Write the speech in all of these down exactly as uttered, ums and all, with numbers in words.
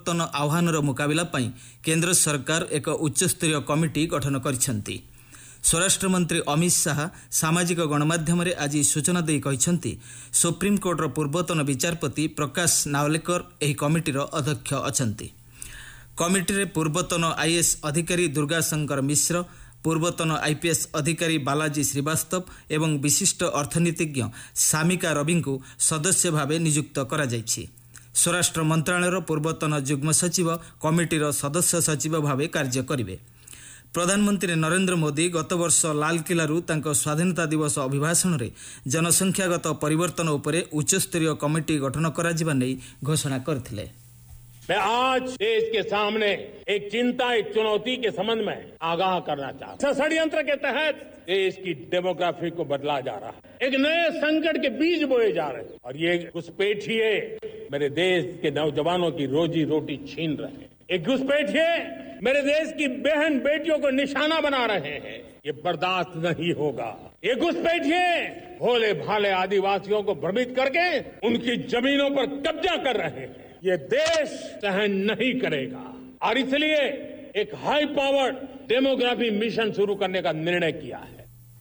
परिवर्तन आह्वानर मुकाबिला पई केंद्र सरकार एक उच्चस्तरीय कमिटी गठन करिसेंती। स्वराष्ट्र मंत्री अमित शाह सामाजिक गणमाध्यम आज सूचना दे कहिसेंती सुप्रीमकोर्टर पूर्वतन विचारपति प्रकाश नावलेकर एही कमिटीर अध्यक्ष अछंती। कमिटी पूर्वतन आईएएस अधिकारी दुर्गाशंकर मिश्र, पूर्वतन आईपीएस अधिकारी बालाजी श्रीवास्तव एवं विशिष्ट अर्थनीतिज्ञ सामिका रवि को सदस्य भाव नियुक्त करा जायछि। स्वराष्ट्र मंत्रालयर पूर्वतन युग्म सचिव कमिटीर सदस्य सचिव भाव कार्य करिवे। प्रधानमंत्री नरेंद्र मोदी गत वर्ष लालकिल्लारू तांको स्वाधीनता दिवस अभिभाषण में जनसंख्यागत परिवर्तन उपरे उच्चस्तरीय कमिटी गठन करा जिबा नै घोषणा करथिले। मैं आज देश के सामने एक चिंता, एक चुनौती के संबंध में आगाह करना चाहता हूं। षड्यंत्र के तहत देश की डेमोग्राफी को बदला जा रहा है, एक नए संकट के बीज बोए जा रहे हैं और ये घुसपैठिए मेरे देश के नौजवानों की रोजी रोटी छीन रहे हैं। एक घुसपैठिए मेरे देश की बहन बेटियों को निशाना बना रहे हैं। ये बर्दाश्त नहीं होगा। ये घुसपैठिए भोले भाले आदिवासियों को भ्रमित करके उनकी जमीनों पर कब्जा कर रहे हैं। ये देश सहन नहीं करेगा और इसलिए एक हाई पावर्ड डेमोग्राफी मिशन शुरू करने का निर्णय किया है।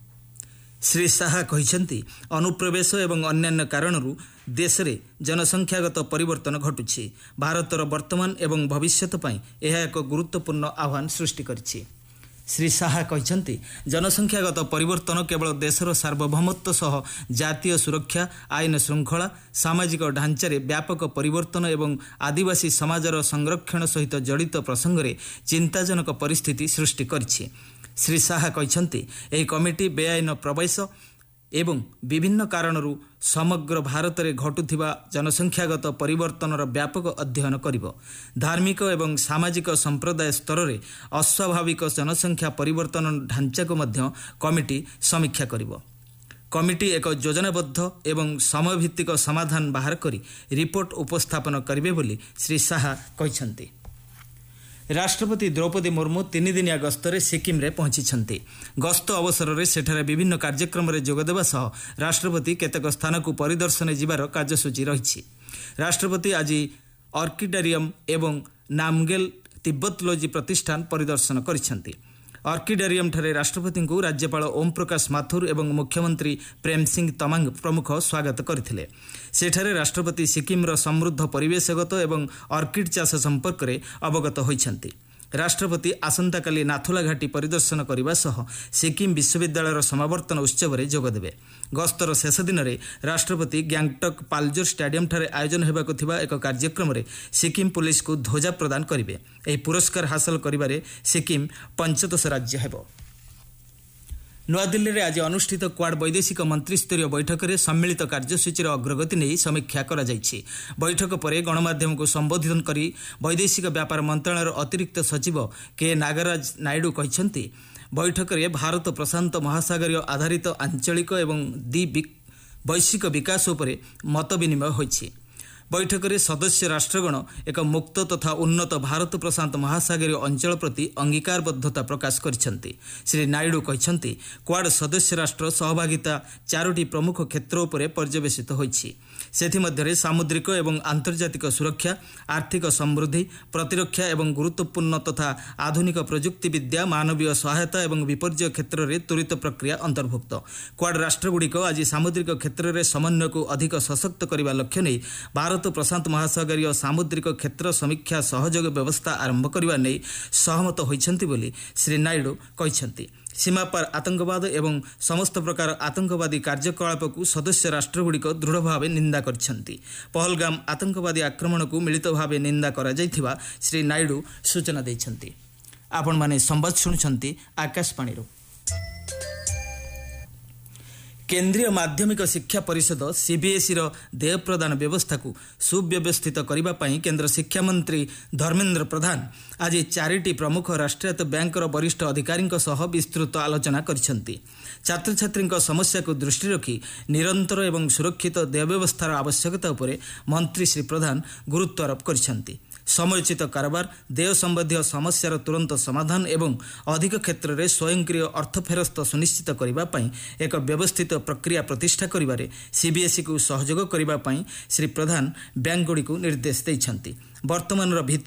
श्री शाह कहिसेंती अनुप्रवेश एवं अन्यान्य कारणरू देश में जनसंख्यागत परिवर्तन घटुछि। भारतर वर्तमान एवं भविष्यत पई यह एक गुरुत्वपूर्ण आह्वान सृष्टि करिछि। श्री शाह कहिसेंती जनसंख्यागत परिवर्तन केवल देशर सार्वभौमत्व सह जातीय सुरक्षा, आईन श्रृंखला, सामाजिक ढांचारे व्यापक परिवर्तन एवं आदिवासी समाजर संरक्षण सहित जड़ित प्रसंग में चिंताजनक परिस्थिति सृष्टि करिछि। श्री शाह कहिसेंती एही कमिटी बेआईन प्रवेश एवं विभिन्न कारणरू समग्र भारत में घटुथिबा जनसंख्यागत परिवर्तनर व्यापक अध्ययन करिबो। धार्मिक एवं सामाजिक संप्रदाय स्तर में अस्वाभाविक जनसंख्या परिवर्तन ढांचा को मध्य कमिटी समीक्षा करिबो। कमिटी एक योजनाबद्ध एवं समयभित्तिक समाधान बाहर करी रिपोर्ट उपस्थापन करिबे बोली श्री शाह कहिसेंती। राष्ट्रपति द्रौपदी मुर्मू तीन दिनिया गस्तरे सिक्किम रे पहुंची। गस्त अवसर में सेठारे विभिन्न कार्यक्रम में जोगदेवा सह राष्ट्रपति केतेक स्थान को परिदर्शन जिबार कार्यसूची रही। राष्ट्रपति आज ऑर्किडेरियम एवं नामगेल तिब्बतोलॉजी प्रतिष्ठान परिदर्शन करिसेंती। ऑर्किडेरियम ठारे राष्ट्रपति को राज्यपाल ओम प्रकाश माथुर एवं मुख्यमंत्री प्रेम सिंह तमांग प्रमुख स्वागत करथिले। सेठारे राष्ट्रपति सिक्किमर समृद्ध परिवेशगत एवं ऑर्किड चाष संपर्क में अवगत होइछंती। राष्ट्रपति आसंता काली नाथुला घाटी परिदर्शन करने सह सिक्किम विश्वविद्यालय समावर्तन उत्सव में जोगदेवे। गस्तर शेष दिन में राष्ट्रपति गैंगटक पाल्जोर स्टाडियम ठारे आयोजन हेबाकु थिबा एक कार्यक्रम में सिक्किम पुलिस को ध्वजा प्रदान करिवे। एही पुरस्कार हासिल करिबारे सिक्किम पंचदश राज्य हेबो। नूआदिल्ली में आज अनुष्ठित क्वाड वैदेशिक मंत्रिस्तरीय बैठक में सम्मिलित कार्यसूची अग्रगति नहीं समीक्षा करा जायछि। बैठक पर गणमाध्यम को संबोधित करी वैदेशिक व्यापार मंत्रालय अतिरिक्त सचिव के नागराज नायडू कहिसेंती बैठक में भारत प्रशांत महासागरीय आधारित आंचलिक एवं द्वि वैश्विक विकास उपरे मत विनिमय होइछि। बैठक में सदस्य राष्ट्रगण एक मुक्त तथा उन्नत भारत प्रशांत महासागरीय अंचल प्रति अंगीकारबद्धता प्रकाश करिसेंती। श्री नायडू कहिसेंती क्वाड सदस्य राष्ट्र सहभागिता चारोटी प्रमुख क्षेत्र उपरे पर्यवेसित होइछि। सेथिमध्यरे सामुद्रिक एवं आंतर्जातिक सुरक्षा, आर्थिक समृद्धि, प्रतिरक्षा एवं गुरुत्वपूर्ण तथा आधुनिक प्रजुक्ति विद्या, मानवीय सहायता एवं विपर्यय क्षेत्र में त्वरित प्रक्रिया अंतर्भुक्त। क्वाड राष्ट्रगुड़िक आज सामुद्रिक क्षेत्र में समन्वय को अधिक सशक्त करने लक्ष्य नहीं भारत प्रशांत महासागरीय सामुद्रिक क्षेत्र समीक्षा सहयोग व्यवस्था आरंभ करने नहीं सहमत होइछंती बोली श्री नायडू कहिसेंती। सीमा पर आतंकवाद एवं समस्त प्रकार आतंकवादी कार्यकलाप को सदस्य राष्ट्रगुड़िक दृढ़ भाव निंदा करछंती। पहलगाम आतंकवादी आक्रमण को मिलित भाव निंदा करा जायथिबा श्री नायडू सूचना दैछंती। आपण माने संवाद शुणुछंती आकाशवाणी। केंद्रीय माध्यमिक शिक्षा परिषद सीबीएसई रो देय प्रदान व्यवस्था को सुव्यवस्थित करने पर केंद्र शिक्षा मंत्री धर्मेंद्र प्रधान आज चारिटी प्रमुख राष्ट्रायत्त बैंकर वरिष्ठ अधिकारी सह विस्तृत आलोचना करिसेंती। छात्र छात्री समस्या को दृष्टि रखी निरंतर एवं सुरक्षित देय व्यवस्थार आवश्यकता उपरे मंत्री श्री प्रधान गुरुत्व आरोप करिसेंती। समयोचित कारबार, देय संबंधी समस्यार तुरंत समाधान एवं अधिक क्षेत्र में स्वयंक्रिय अर्थ फेरस्त सुनिश्चित करने एक व्यवस्थित प्रक्रिया प्रतिष्ठा करिबारे सीबीएसई को सहयोग करने श्री प्रधान बैंकगुड़ी को निर्देश देइछंती। वर्तमान